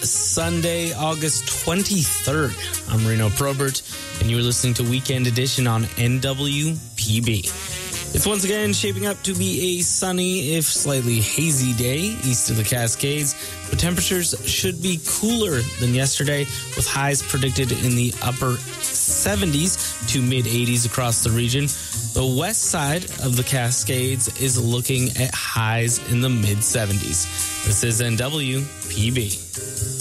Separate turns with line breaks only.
Sunday, August 23rd. I'm Reno Probert, and you're listening to Weekend Edition on NWPB. It's once again shaping up to be a sunny, if slightly hazy day east of the Cascades, but temperatures should be cooler than yesterday, with highs predicted in the upper 70s to mid-80s across the region. The west side of the Cascades is looking at highs in the mid-70s. This is NWPB.